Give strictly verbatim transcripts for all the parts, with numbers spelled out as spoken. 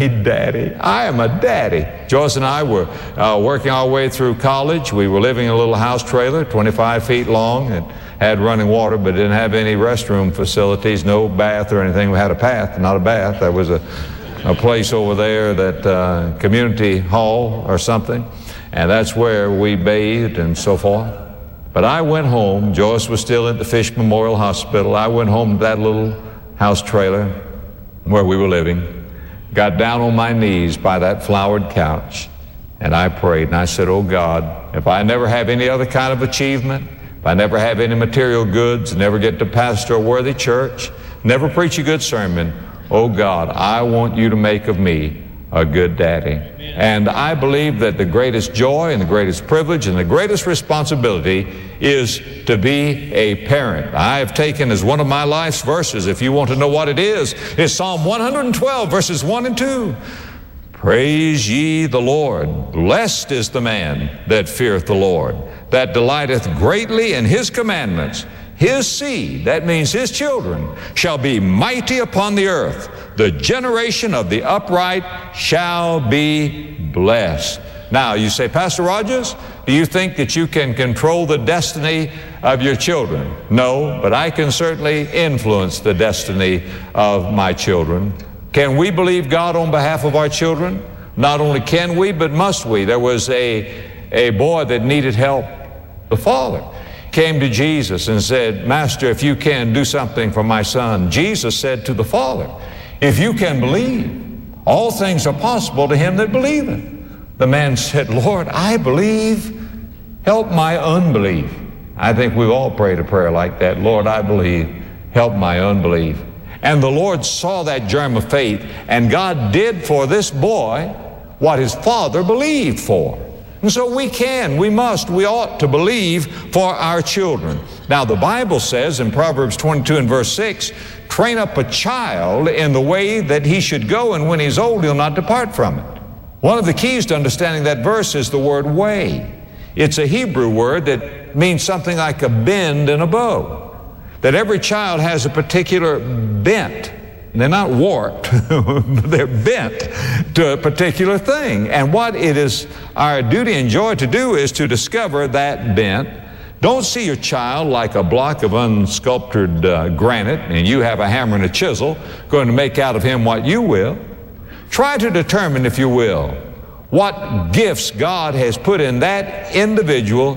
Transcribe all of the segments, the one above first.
me daddy. I am a daddy. Joyce and I were uh, working our way through college. We were living in a little house trailer, twenty-five feet long, and had running water, but didn't have any restroom facilities, no bath or anything. We had a path, not a bath. There was a, a place over there, that uh, community hall or something, and that's where we bathed and so forth. But I went home. Joyce was still at the Fish Memorial Hospital. I went home to that little house trailer where we were living, got down on my knees by that flowered couch, and I prayed, and I said, oh God, if I never have any other kind of achievement, if I never have any material goods, never get to pastor a worthy church, never preach a good sermon, oh God, I want you to make of me a good daddy. And I believe that the greatest joy and the greatest privilege and the greatest responsibility is to be a parent. I have taken as one of my life's verses, if you want to know what it is, is Psalm one hundred twelve, verses one and two. Praise ye the Lord. Blessed is the man that feareth the Lord, that delighteth greatly in his commandments. His seed, that means his children, shall be mighty upon the earth. The generation of the upright shall be blessed. Now, you say, Pastor Rogers, do you think that you can control the destiny of your children? No, but I can certainly influence the destiny of my children. Can we believe God on behalf of our children? Not only can we, but must we. There was a, a boy that needed help. The father came to Jesus and said, Master, if you can do something for my son. Jesus said to the father, if you can believe, all things are possible to him that believeth. The man said, Lord, I believe, help my unbelief. I think we've all prayed a prayer like that. Lord, I believe, help my unbelief. And the Lord saw that germ of faith, and God did for this boy what his father believed for. And so we can, we must, we ought to believe for our children. Now, the Bible says in Proverbs twenty-two and verse six, train up a child in the way that he should go, and when he's old, he'll not depart from it. One of the keys to understanding that verse is the word way. It's a Hebrew word that means something like a bend and a bow. That every child has a particular bent. They're not warped, they're bent to a particular thing. And what it is our duty and joy to do is to discover that bent. Don't see your child like a block of unsculptured uh, granite, and you have a hammer and a chisel going to make out of him what you will. Try to determine, if you will, what gifts God has put in that individual,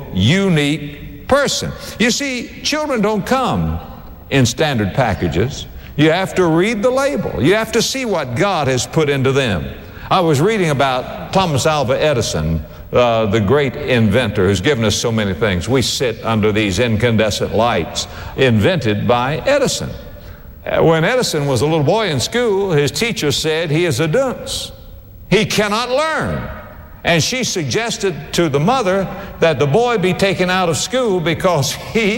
unique person. You see, children don't come in standard packages. You have to read the label. You have to see what God has put into them. I was reading about Thomas Alva Edison, uh, the great inventor who's given us so many things. We sit under these incandescent lights invented by Edison. When Edison was a little boy in school, his teacher said he is a dunce. He cannot learn. And she suggested to the mother that the boy be taken out of school because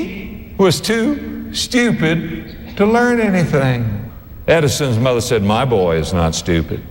he was too stupid to learn anything. Edison's mother said, my boy is not stupid.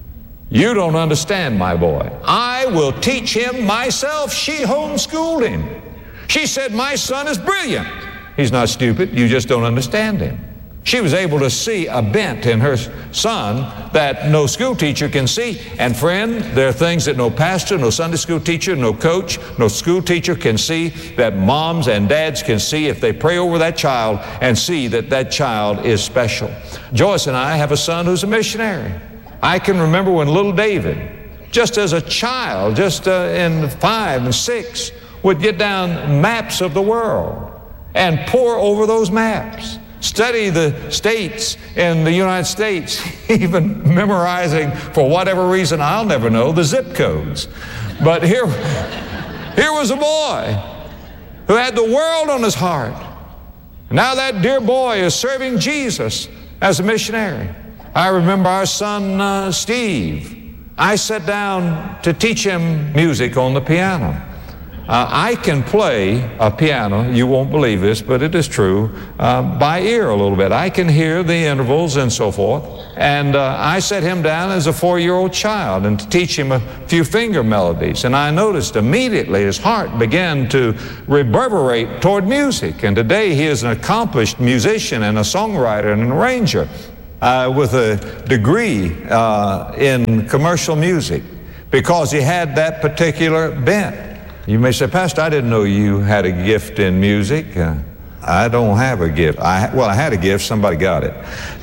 You don't understand my boy. I will teach him myself. She homeschooled him. She said, my son is brilliant. He's not stupid. You just don't understand him. She was able to see a bent in her son that no school teacher can see. And friend, there are things that no pastor, no Sunday school teacher, no coach, no school teacher can see that moms and dads can see if they pray over that child and see that that child is special. Joyce and I have a son who's a missionary. I can remember when little David, just as a child, just uh, in five and six, would get down maps of the world and pore over those maps. Study the states in the United States, even memorizing, for whatever reason I'll never know, the zip codes. But here, here was a boy who had the world on his heart. Now that dear boy is serving Jesus as a missionary. I remember our son, uh, Steve. I sat down to teach him music on the piano. Uh, I can play a piano, you won't believe this, but it is true, uh, by ear a little bit. I can hear the intervals and so forth. And uh, I set him down as a four-year-old child and to teach him a few finger melodies. And I noticed immediately his heart began to reverberate toward music. And today he is an accomplished musician and a songwriter and an arranger. uh, with a degree uh, in commercial music because he had that particular bent. You may say, Pastor, I didn't know you had a gift in music. Uh, I don't have a gift. I, well, I had a gift. Somebody got it.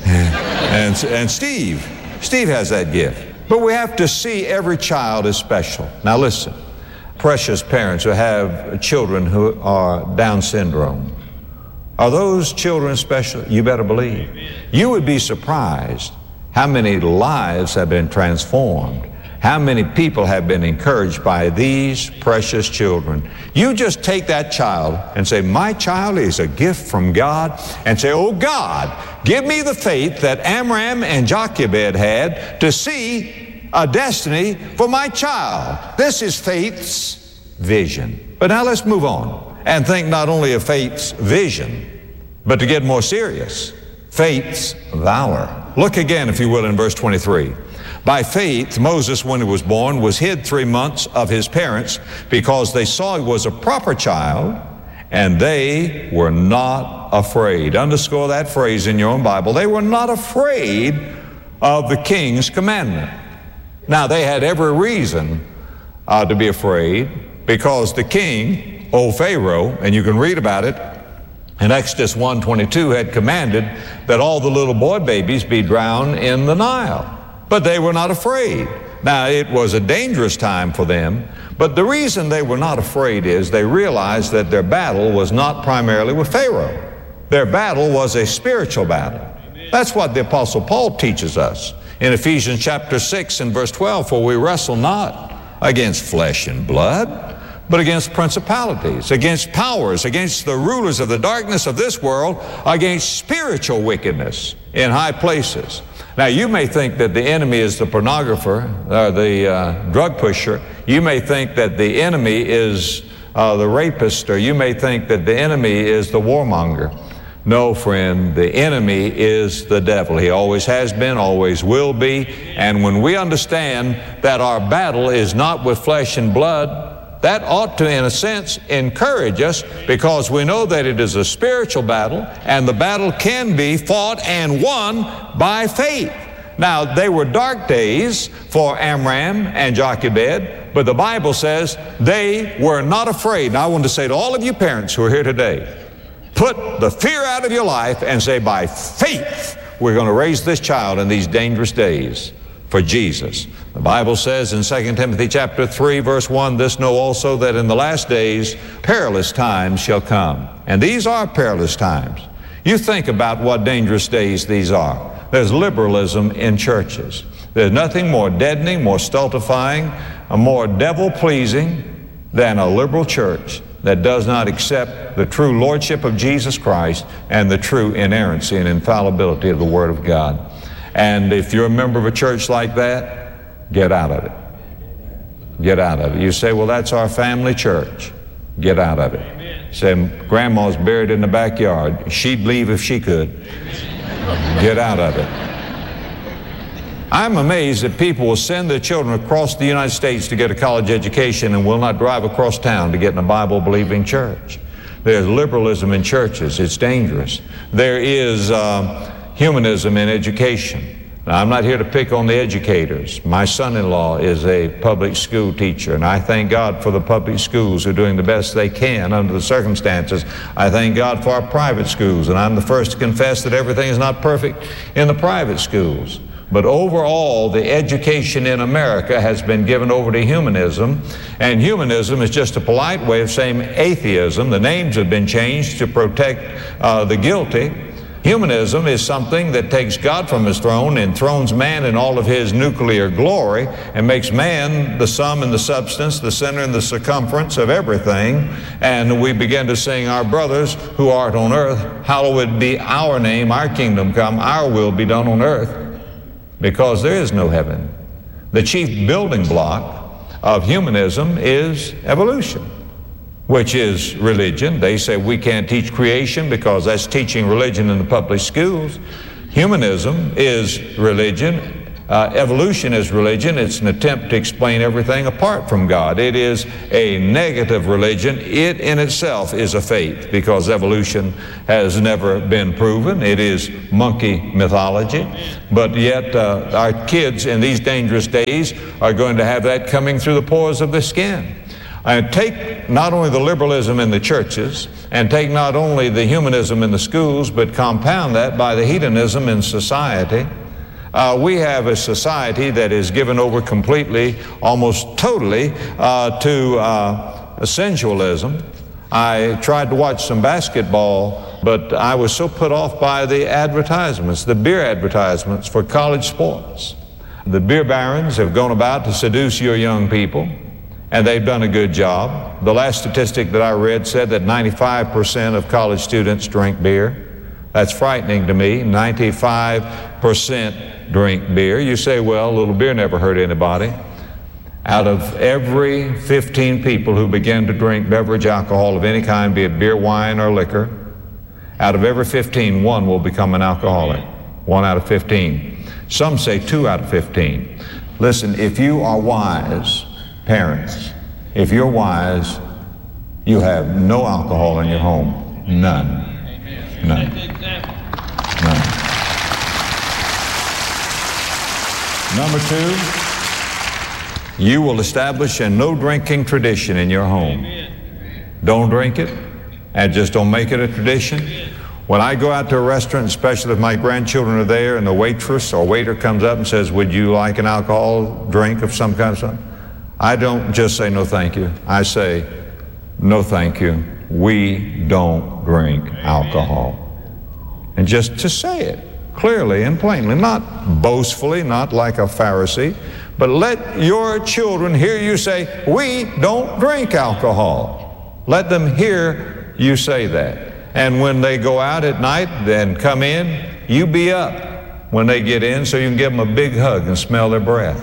and, and Steve, Steve has that gift. But we have to see every child as special. Now listen, precious parents who have children who are Down syndrome, are those children special? You better believe. You would be surprised how many lives have been transformed, how many people have been encouraged by these precious children. You just take that child and say, my child is a gift from God, and say, oh God, give me the faith that Amram and Jochebed had to see a destiny for my child. This is faith's vision. But now let's move on and think not only of faith's vision, but to get more serious, faith's valor. Look again, if you will, in verse twenty-three. By faith, Moses, when he was born, was hid three months of his parents because they saw he was a proper child, and they were not afraid. Underscore that phrase in your own Bible. They were not afraid of the king's commandment. Now, they had every reason uh, to be afraid because the king, old Pharaoh, and you can read about it in Exodus one twenty-two, had commanded that all the little boy babies be drowned in the Nile. But they were not afraid. Now, it was a dangerous time for them, but the reason they were not afraid is they realized that their battle was not primarily with Pharaoh. Their battle was a spiritual battle. That's what the Apostle Paul teaches us in Ephesians chapter six and verse twelve, for we wrestle not against flesh and blood, but against principalities, against powers, against the rulers of the darkness of this world, against spiritual wickedness in high places. Now, you may think that the enemy is the pornographer, or the uh, drug pusher. You may think that the enemy is uh, the rapist, or you may think that the enemy is the warmonger. No, friend, the enemy is the devil. He always has been, always will be. And when we understand that our battle is not with flesh and blood, that ought to, in a sense, encourage us because we know that it is a spiritual battle and the battle can be fought and won by faith. Now, they were dark days for Amram and Jochebed, but the Bible says they were not afraid. Now, I want to say to all of you parents who are here today, put the fear out of your life and say, by faith, we're going to raise this child in these dangerous days for Jesus. The Bible says in Second Timothy chapter three, verse one, this know also that in the last days perilous times shall come. And these are perilous times. You think about what dangerous days these are. There's liberalism in churches. There's nothing more deadening, more stultifying, more devil-pleasing than a liberal church that does not accept the true lordship of Jesus Christ and the true inerrancy and infallibility of the Word of God. And if you're a member of a church like that, get out of it. Get out of it. You say, well, that's our family church. Get out of it. Say, grandma's buried in the backyard. She'd leave if she could. Get out of it. I'm amazed that people will send their children across the United States to get a college education and will not drive across town to get in a Bible-believing church. There's liberalism in churches. It's dangerous. There is uh, humanism in education. Now, I'm not here to pick on the educators. My son-in-law is a public school teacher, and I thank God for the public schools who are doing the best they can under the circumstances. I thank God for our private schools, and I'm the first to confess that everything is not perfect in the private schools. But overall, the education in America has been given over to humanism, and humanism is just a polite way of saying atheism. The names have been changed to protect uh, the guilty. Humanism is something that takes God from his throne, enthrones man in all of his nuclear glory, and makes man the sum and the substance, the center and the circumference of everything. And we begin to sing, our brothers who art on earth, hallowed be our name, our kingdom come, our will be done on earth, because there is no heaven. The chief building block of humanism is evolution, which is religion. They say we can't teach creation because that's teaching religion in the public schools. Humanism is religion. Uh, evolution is religion. It's an attempt to explain everything apart from God. It is a negative religion. It in itself is a faith because evolution has never been proven. It is monkey mythology. But yet uh, our kids in these dangerous days are going to have that coming through the pores of their skin. And take not only the liberalism in the churches and take not only the humanism in the schools, but compound that by the hedonism in society. Uh, we have a society that is given over completely, almost totally, uh, to uh, sensualism. I tried to watch some basketball, but I was so put off by the advertisements, the beer advertisements for college sports. The beer barons have gone about to seduce your young people, and they've done a good job. The last statistic that I read said that ninety-five percent of college students drink beer. That's frightening to me. ninety-five percent drink beer. You say, well, a little beer never hurt anybody. Out of every fifteen people who begin to drink beverage alcohol of any kind, be it beer, wine, or liquor, out of every fifteen, one will become an alcoholic. One out of fifteen. Some say two out of fifteen. Listen, if you are wise, parents, if you're wise, you have no alcohol in your home. None. None. None. Number two, you will establish a no drinking tradition in your home. Don't drink it, and just don't make it a tradition. When I go out to a restaurant, especially if my grandchildren are there and the waitress or waiter comes up and says, would you like an alcohol drink of some kind of something? I don't just say no thank you. I say, no thank you. We don't drink alcohol. And just to say it clearly and plainly, not boastfully, not like a Pharisee, but let your children hear you say, we don't drink alcohol. Let them hear you say that. And when they go out at night and come in, you be up when they get in so you can give them a big hug and smell their breath.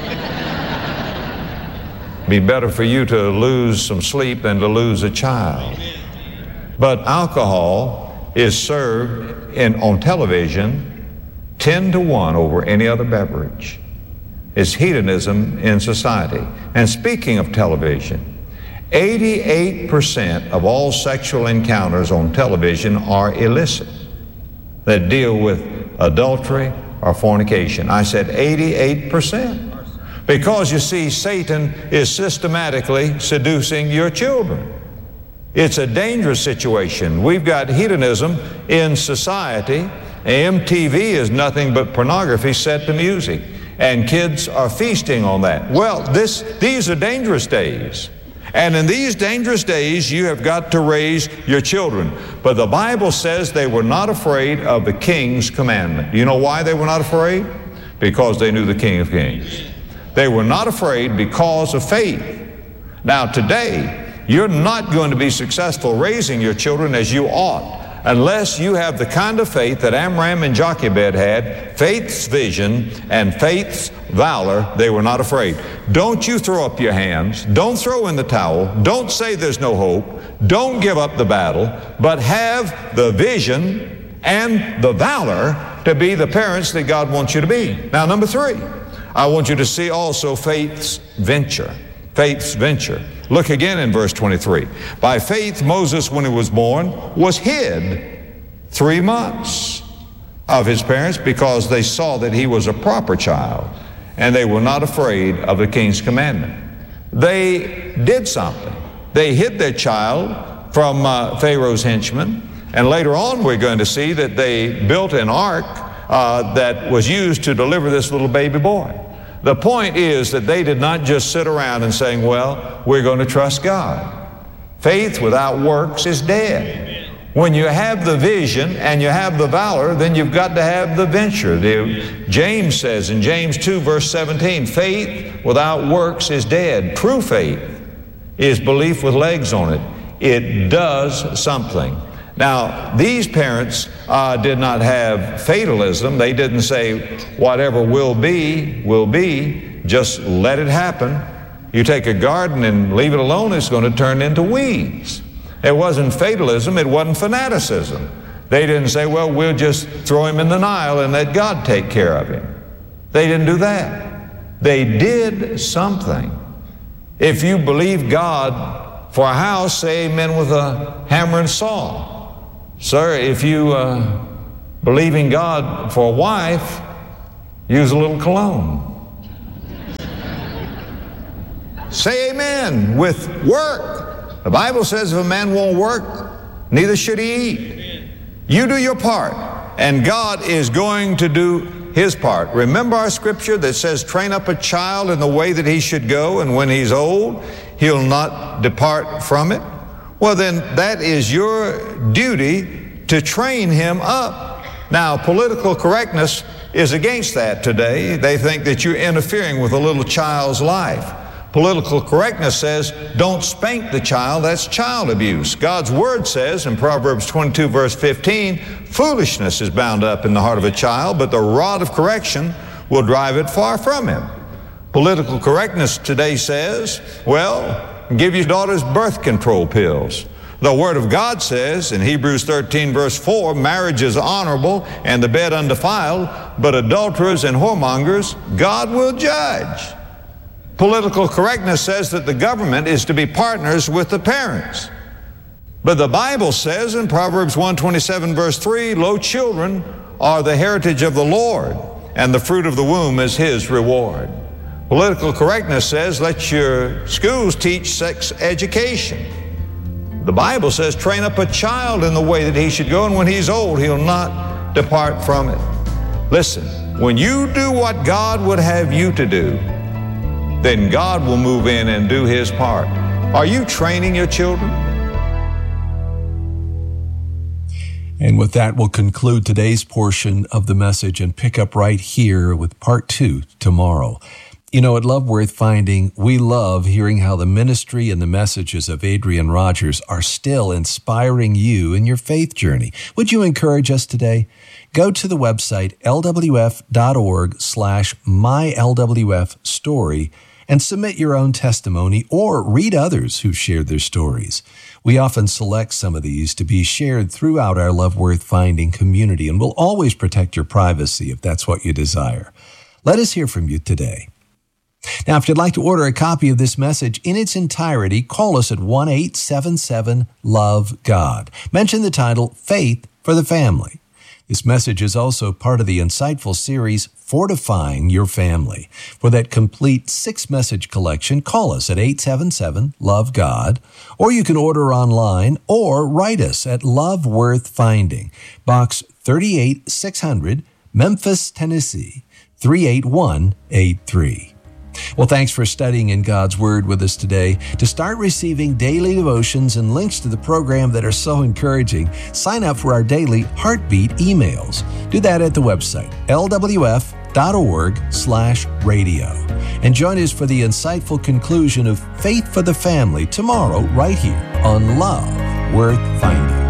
Be better for you to lose some sleep than to lose a child. But alcohol is served in, on television ten to one over any other beverage. It's hedonism in society. And speaking of television, eighty-eight percent of all sexual encounters on television are illicit, that deal with adultery or fornication. I said eighty-eight percent. Because you see, Satan is systematically seducing your children. It's a dangerous situation. We've got hedonism in society. M T V is nothing but pornography set to music, and kids are feasting on that. Well, this, these are dangerous days. And in these dangerous days, you have got to raise your children. But the Bible says they were not afraid of the king's commandment. Do you know why they were not afraid? Because they knew the King of Kings. They were not afraid because of faith. Now today, you're not going to be successful raising your children as you ought unless you have the kind of faith that Amram and Jochebed had, faith's vision and faith's valor. They were not afraid. Don't you throw up your hands. Don't throw in the towel. Don't say there's no hope. Don't give up the battle, but have the vision and the valor to be the parents that God wants you to be. Now, number three, I want you to see also faith's venture. Faith's venture. Look again in verse twenty-three. By faith, Moses, when he was born, was hid three months of his parents because they saw that he was a proper child, and they were not afraid of the king's commandment. They did something. They hid their child from uh, Pharaoh's henchmen, and later on we're going to see that they built an ark uh, that was used to deliver this little baby boy. The point is that they did not just sit around and saying, well, we're going to trust God. Faith without works is dead. When you have the vision and you have the valor, then you've got to have the venture. The, James says in James two, verse seventeen, faith without works is dead. True faith is belief with legs on it. It does something. Now, these parents uh, did not have fatalism. They didn't say, whatever will be, will be. Just let it happen. You take a garden and leave it alone, it's going to turn into weeds. It wasn't fatalism. It wasn't fanaticism. They didn't say, well, we'll just throw him in the Nile and let God take care of him. They didn't do that. They did something. If you believe God for a house, say amen with a hammer and saw. Sir, if you uh, believe in God for a wife, use a little cologne. Say amen with work. The Bible says if a man won't work, neither should he eat. You do your part, and God is going to do His part. Remember our scripture that says, train up a child in the way that he should go, and when he's old, he'll not depart from it. Well, then that is your duty to train him up. Now, political correctness is against that today. They think that you're interfering with a little child's life. Political correctness says, don't spank the child. That's child abuse. God's Word says in Proverbs twenty-two, verse fifteen, foolishness is bound up in the heart of a child, but the rod of correction will drive it far from him. Political correctness today says, well, give your daughters birth control pills. The Word of God says in Hebrews thirteen, verse four, marriage is honorable and the bed undefiled, but adulterers and whoremongers God will judge. Political correctness says that the government is to be partners with the parents. But the Bible says in Proverbs one twenty-seven, verse three, lo, children are the heritage of the Lord, and the fruit of the womb is His reward. Political correctness says let your schools teach sex education. The Bible says train up a child in the way that he should go, and when he's old, he'll not depart from it. Listen, when you do what God would have you to do, then God will move in and do His part. Are you training your children? And with that, we'll conclude today's portion of the message and pick up right here with part two tomorrow. You know, at Love Worth Finding, we love hearing how the ministry and the messages of Adrian Rogers are still inspiring you in your faith journey. Would you encourage us today? Go to the website L W F dot org slash my L W F story and submit your own testimony or read others who've shared their stories. We often select some of these to be shared throughout our Love Worth Finding community, and we'll always protect your privacy if that's what you desire. Let us hear from you today. Now, if you'd like to order a copy of this message in its entirety, call us at one eight seven seven love God. Mention the title, Faith for the Family. This message is also part of the insightful series, Fortifying Your Family. For that complete six-message collection, call us at eight seven seven love God, or you can order online or write us at Love Worth Finding, Box thirty-eight six hundred, Memphis, Tennessee, three eight one eight three. Well, thanks for studying in God's Word with us today. To start receiving daily devotions and links to the program that are so encouraging, sign up for our daily Heartbeat emails. Do that at the website, L W F dot org slash radio. And join us for the insightful conclusion of Faith for the Family tomorrow right here on Love Worth Finding.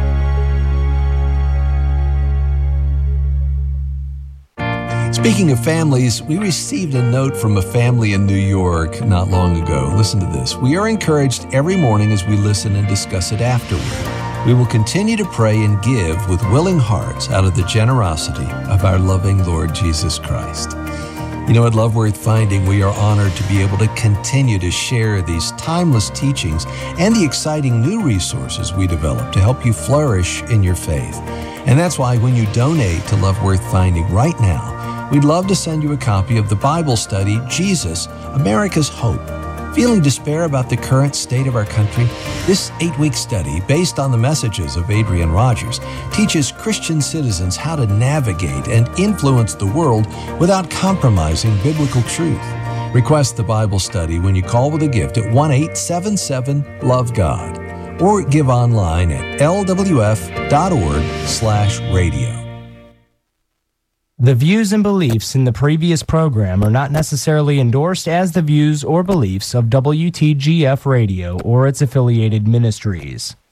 Speaking of families, we received a note from a family in New York not long ago. Listen to this. We are encouraged every morning as we listen and discuss it afterward. We will continue to pray and give with willing hearts out of the generosity of our loving Lord Jesus Christ. You know, at Love Worth Finding, we are honored to be able to continue to share these timeless teachings and the exciting new resources we develop to help you flourish in your faith. And that's why when you donate to Love Worth Finding right now, we'd love to send you a copy of the Bible study, Jesus, America's Hope. Feeling despair about the current state of our country? This eight-week study, based on the messages of Adrian Rogers, teaches Christian citizens how to navigate and influence the world without compromising biblical truth. Request the Bible study when you call with a gift at one eight seven seven love God or give online at L W F dot org slash radio. The views and beliefs in the previous program are not necessarily endorsed as the views or beliefs of W T G F Radio or its affiliated ministries.